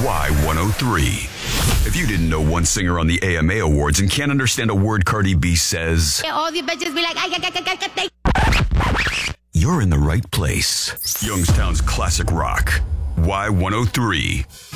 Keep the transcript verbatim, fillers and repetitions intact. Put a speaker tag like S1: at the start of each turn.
S1: Y one oh three. If you didn't know one singer on the A M A Awards and can't understand a word Cardi B says,
S2: all the bitches be like, I, I, I, I, I,
S1: you're in the right place. Youngstown's classic rock. Y one oh three.